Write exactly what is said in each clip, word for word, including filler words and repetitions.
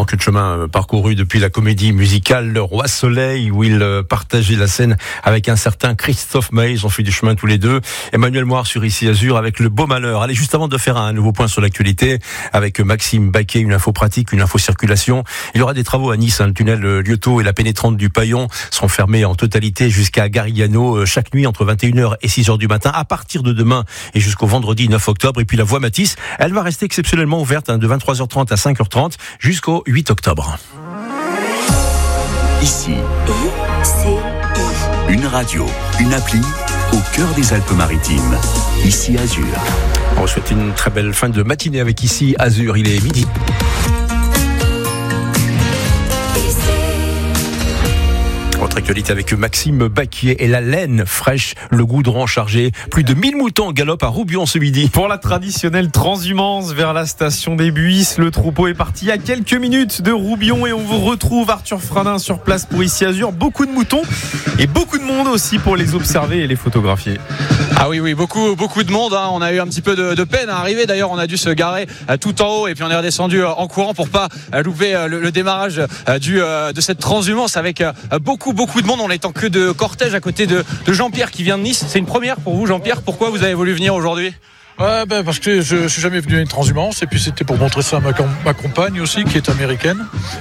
que de chemin parcouru depuis la comédie musicale Le Roi Soleil, où il partageait la scène avec un certain Christophe Maé. Ils ont fait du chemin tous les deux. Emmanuel Moir sur Ici Azur avec Le Beau Malheur. Allez, juste avant de faire un nouveau point sur l'actualité, avec Maxime Baquet, une info pratique, une info circulation. Il y aura des travaux à Nice, hein, le tunnel Liotto et la pénétrante du Paillon seront fermés en totalité jusqu'à Garigliano chaque nuit entre vingt et une heures et six heures du matin à partir de demain et jusqu'au vendredi neuf octobre. Et puis la voie Matisse, elle va rester exceptionnellement ouverte hein, de vingt-trois heures trente à cinq heures trente jusqu'au huit octobre. Ici, I C I. Une radio, une appli au cœur des Alpes-Maritimes. Ici Azur. On vous souhaite une très belle fin de matinée avec Ici Azur. Il est midi. Votre actualité avec Maxime Baquier et la laine fraîche, le goudron chargé. Plus de mille moutons galopent à Roubion ce midi. Pour la traditionnelle transhumance vers la station des Buisses, le troupeau est parti à quelques minutes de Roubion et on vous retrouve Arthur Fradin sur place pour Ici Azur. Beaucoup de moutons et beaucoup de monde aussi pour les observer et les photographier. Ah oui, oui, beaucoup, beaucoup de monde. Hein. On a eu un petit peu de, de peine à arriver. D'ailleurs, on a dû se garer euh, tout en haut et puis on est redescendu euh, en courant pour pas euh, louper euh, le, le démarrage euh, du, euh, de cette transhumance avec euh, beaucoup, beaucoup de monde. On est en queue de cortège à côté de, de Jean-Pierre qui vient de Nice. C'est une première pour vous, Jean-Pierre. Pourquoi vous avez voulu venir aujourd'hui ? Ouais, ben parce que je, je suis jamais venu à une transhumance et puis c'était pour montrer ça à ma, ma compagne aussi qui est américaine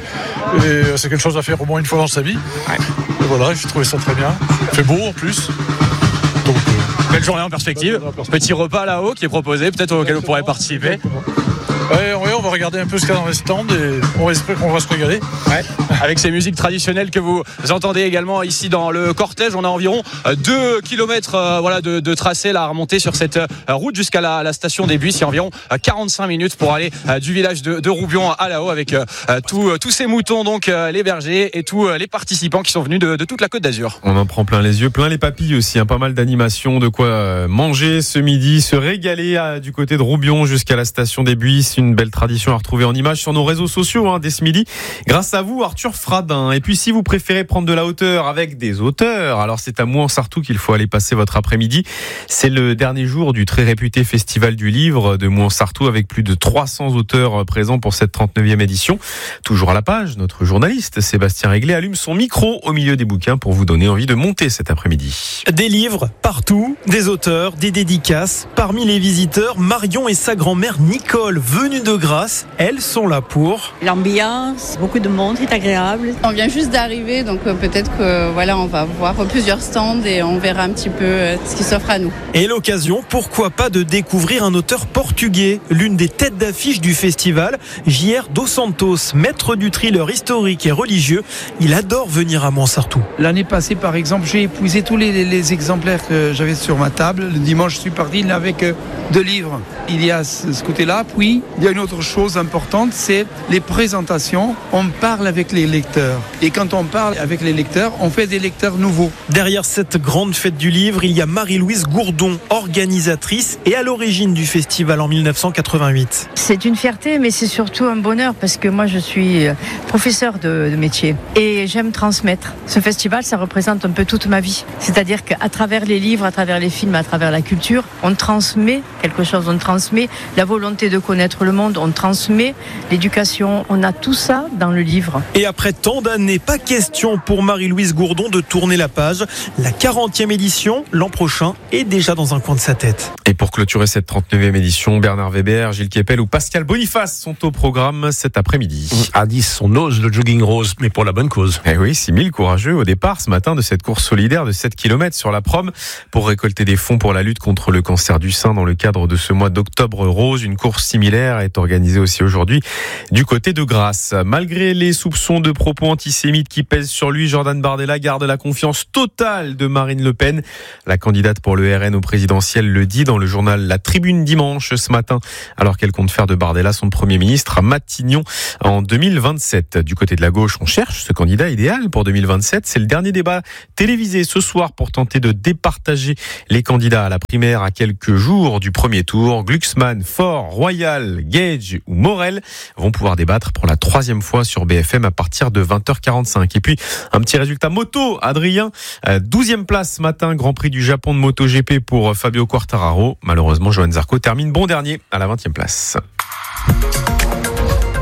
et c'est quelque chose à faire au moins une fois dans sa vie. Ouais. Et voilà, j'ai trouvé ça très bien. Il fait beau en plus. Donc, euh, belle journée en perspective. Petit repas là-haut qui est proposé, peut-être auquel vous pourrez participer. Ouais, ouais, on va regarder un peu ce qu'il y a dans les stands et on va, on va se régaler. Ouais. Avec ces musiques traditionnelles que vous entendez également ici dans le cortège, on a environ deux kilomètres euh, voilà, de, de tracé là, à remonter sur cette euh, route jusqu'à la, la station des Buisses. Il y a environ euh, quarante-cinq minutes pour aller euh, du village de, de Roubion à là-haut avec euh, tous euh, ces moutons, donc euh, les bergers et tous euh, les participants qui sont venus de, de toute la Côte d'Azur. On en prend plein les yeux, plein les papilles aussi, hein, pas mal d'animations, de quoi euh, manger ce midi, se régaler euh, du côté de Roubion jusqu'à la station des Buisses. Une belle tradition à retrouver en images sur nos réseaux sociaux hein, dès ce midi. Grâce à vous, Arthur Fradin. Et puis si vous préférez prendre de la hauteur avec des auteurs, alors c'est à Mouansartou qu'il faut aller passer votre après-midi. C'est le dernier jour du très réputé Festival du Livre de Mouansartou avec plus de trois cents auteurs présents pour cette trente-neuvième édition. Toujours à la page, notre journaliste Sébastien Réglet allume son micro au milieu des bouquins pour vous donner envie de monter cet après-midi. Des livres partout, des auteurs, des dédicaces. Parmi les visiteurs, Marion et sa grand-mère Nicole, venues de Grasse, elles sont là pour l'ambiance, beaucoup de monde, c'est agréable. On vient juste d'arriver, donc peut-être que voilà, on va voir plusieurs stands et on verra un petit peu ce qui s'offre à nous. Et l'occasion, pourquoi pas, de découvrir un auteur portugais, l'une des têtes d'affiche du festival, J R dos Santos, maître du thriller historique et religieux. Il adore venir à Mouansartou. L'année passée, par exemple, j'ai épuisé tous les, les exemplaires que j'avais sur ma table. Le dimanche, je suis parti avec deux livres. Il y a ce côté-là, puis il y a une autre chose importante, c'est les présentations. On parle avec les lecteurs. Et quand on parle avec les lecteurs, on fait des lecteurs nouveaux. Derrière cette grande fête du livre, il y a Marie-Louise Gourdon, organisatrice et à l'origine du festival en dix-neuf cent quatre-vingt-huit. C'est une fierté, mais c'est surtout un bonheur parce que moi, je suis professeur de, de métier et j'aime transmettre. Ce festival, ça représente un peu toute ma vie. C'est-à-dire qu'à travers les livres, à travers les films, à travers la culture, on transmet quelque chose, on transmet la volonté de connaître le monde, on transmet l'éducation, on a tout ça dans le livre. Et après tant d'années, pas question pour Marie-Louise Gourdon de tourner la page. La quarantième édition, l'an prochain, est déjà dans un coin de sa tête. Et pour clôturer cette trente-neuvième édition, Bernard Weber, Gilles Kepel ou Pascal Boniface sont au programme cet après-midi. À dix, on ose le jogging rose, mais pour la bonne cause. Eh oui, six mille courageux au départ ce matin de cette course solidaire de sept kilomètres sur la Prom pour récolter des fonds pour la lutte contre le cancer du sein dans le cadre de ce mois d'octobre rose. Une course similaire est organisée aussi aujourd'hui du côté de Grasse. Malgré les soupçons de propos antisémites qui pèsent sur lui, Jordan Bardella garde la confiance totale de Marine Le Pen. La candidate pour le R N au présidentiel le dit dans le journal La Tribune dimanche ce matin, alors qu'elle compte faire de Bardella son Premier ministre à Matignon en deux mille vingt-sept. Du côté de la gauche, on cherche ce candidat idéal pour deux mille vingt-sept. C'est le dernier débat télévisé ce soir pour tenter de départager les candidats à la primaire à quelques jours du premier tour. Glucksmann, Faure, Royal, Gage ou Morel vont pouvoir débattre pour la troisième fois sur B F M à partir de vingt heures quarante-cinq. Et puis, un petit résultat moto, Adrien, douzième place ce matin, Grand Prix du Japon de MotoGP pour Fabio Quartararo. Malheureusement, Johan Zarco termine bon dernier à la vingtième place.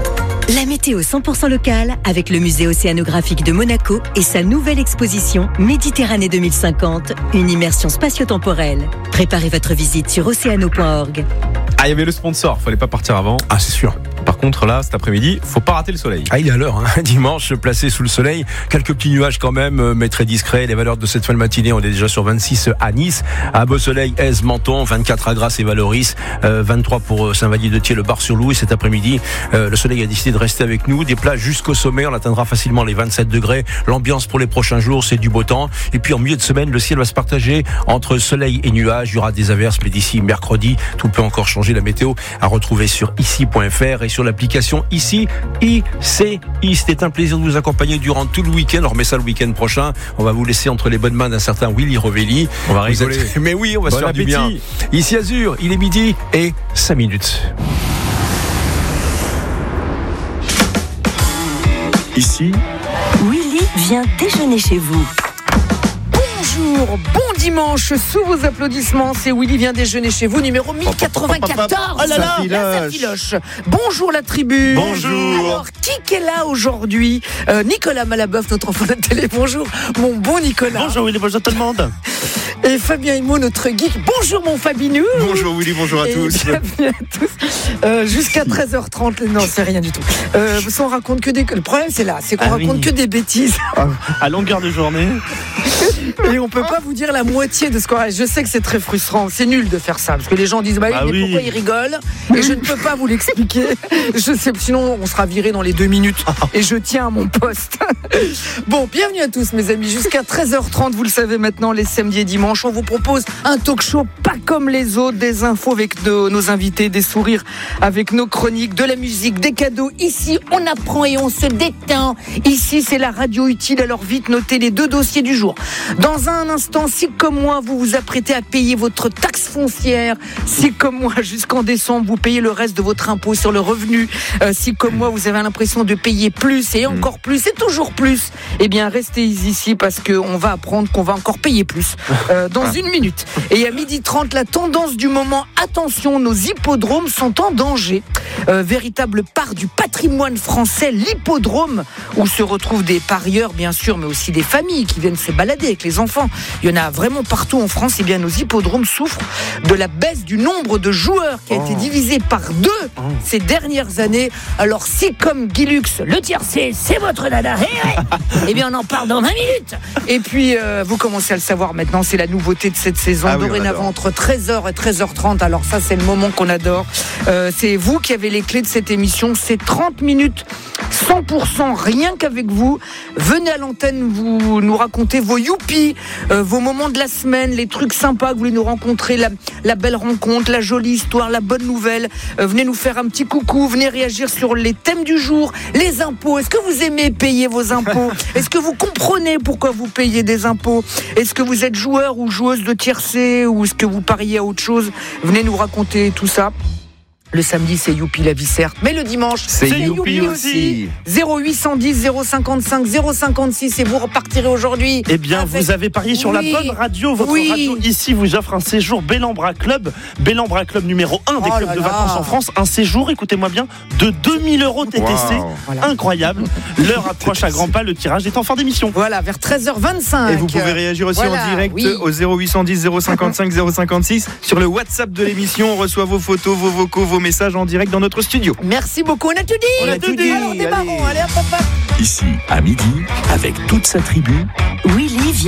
La météo cent pour cent locale avec le musée océanographique de Monaco et sa nouvelle exposition Méditerranée deux mille cinquante, une immersion spatio-temporelle. Préparez votre visite sur océano point org. Ah, il y avait le sponsor, fallait pas partir avant. Ah, c'est sûr. Par contre, là, cet après-midi, faut pas rater le soleil. Ah, il est à l'heure, hein. Dimanche, placé sous le soleil. Quelques petits nuages quand même, mais très discrets. Les valeurs de cette fin de matinée, on est déjà sur vingt-six à Nice. À beau soleil, Aise, Menton, vingt-quatre à Grasse et Valoris, euh, vingt-trois pour Saint-Vallier-de-Thiers, le Bar-sur-Loup. Et cet après-midi, euh, le soleil a décidé de rester avec nous. Des plages jusqu'au sommet, on atteindra facilement les vingt-sept degrés. L'ambiance pour les prochains jours, c'est du beau temps. Et puis en milieu de semaine, le ciel va se partager entre soleil et nuages. Il y aura des averses, mais d'ici mercredi, tout peut encore changer. La météo à retrouver sur ici point f r et sur l'application Ici, I C I. C'était un plaisir de vous accompagner durant tout le week-end. On remet ça le week-end prochain. On va vous laisser entre les bonnes mains d'un certain Willy Rovelli. On va rigoler. Êtes... Mais oui, on va bon se faire appétit. du bien. Ici Azur, il est midi et cinq minutes. Ici, Willy vient déjeuner chez vous. Bonjour, bon dimanche, sous vos applaudissements, c'est Willy vient déjeuner chez vous, numéro mille quatre-vingt-quatorze. Oh là là, là, ça filoche. Bonjour la tribu. Bonjour. Alors, qui est là aujourd'hui? euh, Nicolas Malaboeuf, notre enfant de télé. Bonjour, mon bon Nicolas. Bonjour Willy, bonjour tout le monde. Et Fabien Himo, notre geek. Bonjour mon Fabinou. Bonjour Willy, bonjour à Et tous. Bienvenue à tous. Euh, jusqu'à treize heures trente, non, c'est rien du tout. Euh, on raconte que des. Le problème, c'est là, c'est qu'on Ah raconte oui. que des bêtises. À longueur de journée. Et on peut pas vous dire la moitié de ce qu'on a. Je sais que c'est très frustrant, c'est nul de faire ça, parce que les gens disent bah oui, Ah mais oui. pourquoi ils rigolent? Et je ne peux pas vous l'expliquer. Je sais, sinon on sera viré dans les deux minutes. Et je tiens à mon poste. Bon, bienvenue à tous mes amis. Jusqu'à treize heures trente, vous le savez maintenant, les samedis et dimanches, on vous propose un talk show pas comme les autres, des infos avec nos, nos invités, des sourires avec nos chroniques, de la musique, des cadeaux. Ici, on apprend et on se détend. Ici, c'est la radio utile, alors vite notez les deux dossiers du jour. Dans un instant, si comme moi, vous vous apprêtez à payer votre taxe foncière, si comme moi, jusqu'en décembre, vous payez le reste de votre impôt sur le revenu, euh, si comme moi, vous avez l'impression de payer plus et encore plus et toujours plus, eh bien, restez ici parce qu'on va apprendre qu'on va encore payer plus euh, dans une minute. Et à midi trente, la tendance du moment, attention, nos hippodromes sont en danger. Euh, véritable part du patrimoine français, l'hippodrome, où se retrouvent des parieurs, bien sûr, mais aussi des familles qui viennent se balader avec les enfants. Il y en a vraiment partout en France. Et bien, nos hippodromes souffrent de la baisse du nombre de joueurs qui a été divisé par deux ces dernières années. Alors, si comme Guy Lux, le tiercé, c'est votre dada, eh ouais, eh bien, on en parle dans vingt minutes. Et puis, euh, vous commencez à le savoir maintenant, c'est la nouveauté de cette saison. Ah oui, dorénavant, entre treize heures et treize heures trente. Alors ça, c'est le moment qu'on adore. Euh, c'est vous qui avez les clés de cette émission. C'est trente minutes, cent pour cent rien qu'avec vous. Venez à l'antenne, vous nous racontez vos youpies, euh, vos moments de la semaine, les trucs sympas que vous voulez nous rencontrer, la, la belle rencontre, la jolie histoire, la bonne nouvelle. Euh, venez nous faire un petit coucou, venez réagir sur les thèmes du jour, les impôts. Est-ce que vous aimez payer vos impôts? Est-ce que vous comprenez pourquoi vous payez des impôts? Est-ce que vous êtes joueur ou joueuse de tiercé, ou est-ce que vous pariez à autre chose? Venez nous raconter tout ça. Le samedi, c'est Youpi la vie, certes. Mais le dimanche, C'est Youpi aussi. zéro huit cent dix, zéro cinquante-cinq, zéro cinquante-six. Et vous repartirez aujourd'hui. Eh bien, avec- vous avez parié sur Oui. la bonne radio. Votre Oui. radio ici vous offre un séjour Bellambra Club. Bellambra Club numéro un des Oh clubs là de là. vacances en France. Un séjour, écoutez-moi bien, de deux mille euros T T C. Wow. Voilà. Incroyable. L'heure approche à grands pas. Le tirage est en fin d'émission. Voilà, vers treize heures vingt-cinq. Et vous pouvez réagir aussi Voilà, en direct oui. au zéro huit cent dix, zéro cinquante-cinq, zéro cinquante-six sur le WhatsApp de l'émission. On reçoit vos photos, vos vocaux, vos messages en direct dans notre studio. Merci beaucoup, on a tout dit. On a tout dit. Alors démarrons, allez hop hop hop. Ici, à midi, avec toute sa tribu, Willy vient